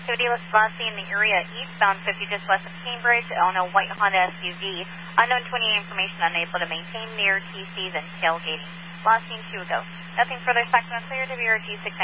activity last seen in the area eastbound 50 just west of Cambridge on a white Honda SUV. Unknown 28 information unable to maintain near TCs and tailgating. Last seen 2 ago. Nothing further. Spectrum clear to VRG 6.